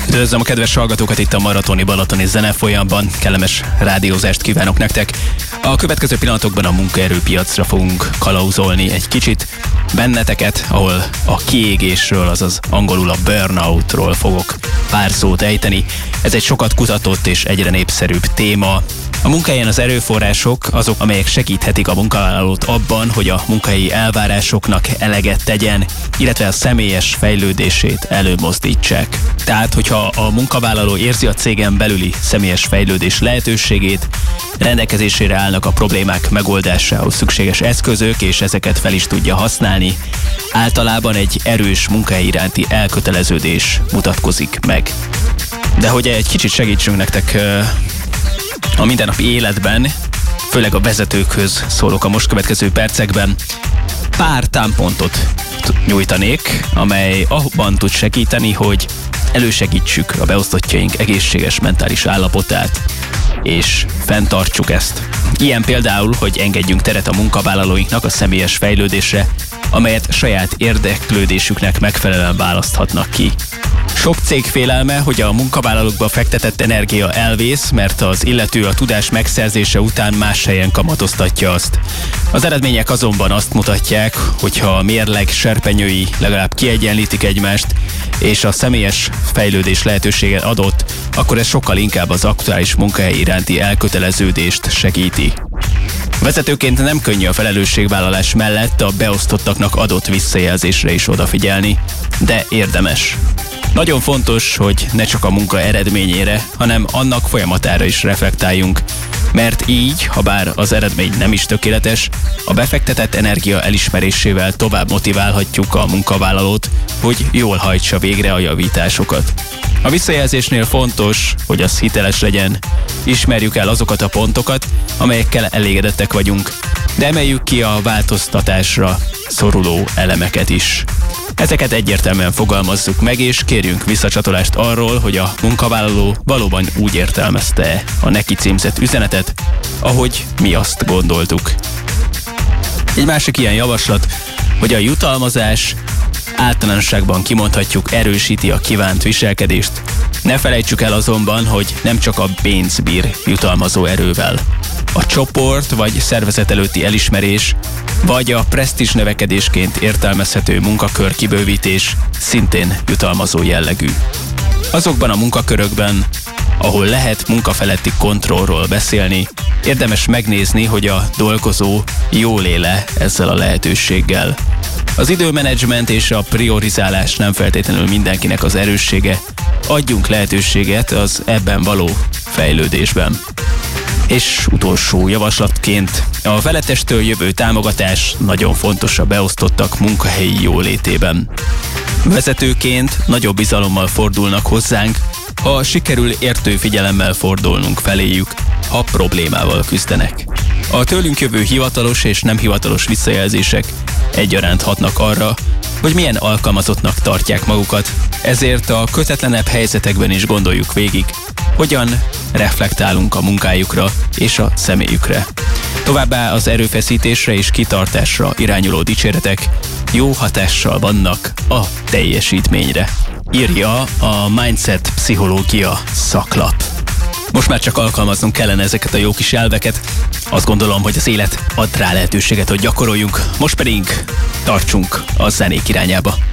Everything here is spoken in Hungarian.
Üdvözlöm a kedves hallgatókat itt a Maratoni Balatoni Zenefolyamban. Kellemes rádiózást kívánok nektek. A következő pillanatokban a munkaerőpiacra fogunk kalauzolni egy kicsit benneteket, ahol a kiégésről, azaz angolul a burnoutról fogok pár szót ejteni. Ez egy sokat kutatott és egyre népszerűbb téma. A munkahelyen az erőforrások azok, amelyek segíthetik a munkavállalót abban, hogy a munkahelyi elvárásoknak eleget tegyen, illetve a személyes fejlődését előmozdítsák. Tehát, hogyha a munkavállaló érzi a cégen belüli személyes fejlődés lehetőségét, rendelkezésére állnak a problémák megoldásához szükséges eszközök, és ezeket fel is tudja használni, általában egy erős munkahely iránti elköteleződés mutatkozik meg. De hogy egy kicsit segítsünk nektek a mindennapi életben, főleg a vezetőkhöz szólok a most következő percekben, pár támpontot nyújtanék, amely abban tud segíteni, hogy elősegítsük a beosztottjaink egészséges mentális állapotát, és fenntartsuk ezt. Ilyen például, hogy engedjünk teret a munkavállalóinknak a személyes fejlődésre, amelyet saját érdeklődésüknek megfelelően választhatnak ki. Sok cég félelme, hogy a munkavállalókba fektetett energia elvész, mert az illető a tudás megszerzése után más helyen kamatoztatja azt. Az eredmények azonban azt mutatják, hogyha a mérleg serpenyői legalább kiegyenlítik egymást, és a személyes fejlődés lehetősége adott, akkor ez sokkal inkább az aktuális munkahely iránti elköteleződést segíti. Vezetőként nem könnyű a felelősségvállalás mellett a beosztottaknak adott visszajelzésre is odafigyelni, de érdemes. Nagyon fontos, hogy ne csak a munka eredményére, hanem annak folyamatára is reflektáljunk, mert így, ha bár az eredmény nem is tökéletes, a befektetett energia elismerésével tovább motiválhatjuk a munkavállalót, hogy jól hajtsa végre a javításokat. A visszajelzésnél fontos, hogy az hiteles legyen, ismerjük el azokat a pontokat, amelyekkel elégedettek vagyunk, de emeljük ki a változtatásra szoruló elemeket is. Ezeket egyértelműen fogalmazzuk meg, és kérjünk visszacsatolást arról, hogy a munkavállaló valóban úgy értelmezte a neki címzett üzenetet, ahogy mi azt gondoltuk. Egy másik ilyen javaslat, hogy a jutalmazás általánosságban kimondhatjuk erősíti a kívánt viselkedést. Ne felejtsük el azonban, hogy nem csak a pénz bír jutalmazó erővel. A csoport vagy szervezet előtti elismerés, vagy a presztízs növekedésként értelmezhető munkakör kibővítés szintén jutalmazó jellegű. Azokban a munkakörökben, ahol lehet munkafeletti kontrollról beszélni, érdemes megnézni, hogy a dolgozó jól éle ezzel a lehetőséggel. Az időmenedzsment és a priorizálás nem feltétlenül mindenkinek az erőssége, adjunk lehetőséget az ebben való fejlődésben. És utolsó javaslatként a felettestől jövő támogatás nagyon fontos a beosztottak munkahelyi jólétében. Vezetőként nagyobb bizalommal fordulnak hozzánk, ha sikerül értő figyelemmel fordulnunk feléjük, ha problémával küzdenek. A tőlünk jövő hivatalos és nem hivatalos visszajelzések egyaránt hatnak arra, hogy milyen alkalmazottnak tartják magukat, ezért a kötetlenebb helyzetekben is gondoljuk végig, hogyan reflektálunk a munkájukra és a személyükre. Továbbá az erőfeszítésre és kitartásra irányuló dicséretek jó hatással vannak a teljesítményre, írja a Mindset Pszichológia szaklap. Most már csak alkalmaznunk kellene ezeket a jó kis elveket. Azt gondolom, hogy az élet ad rá lehetőséget, hogy gyakoroljunk, most pedig tartsunk a zenék irányába.